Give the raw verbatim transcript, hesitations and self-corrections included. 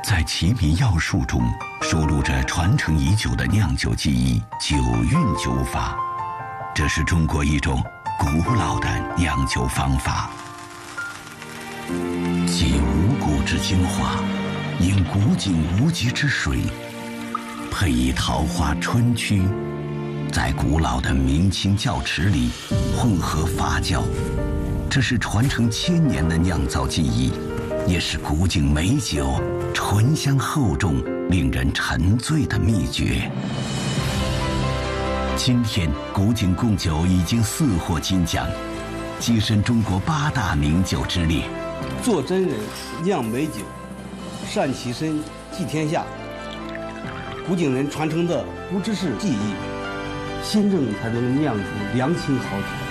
在奇米药术中收录着传承已久的酿酒技艺——九韵酒法。这是中国一种古老的酿酒方法，集五谷之精华，饮古井无极之水，配以桃花春曲，在古老的明清窖池里混合发酵。这是传承千年的酿造技艺，也是古井美酒醇香厚重、令人沉醉的秘诀。今天，古井贡酒已经四获金奖，跻身中国八大名酒之列。 做真人，酿美酒，善其身，济天下。古井人传承的不只是技艺，新政才能酿出良清好酒。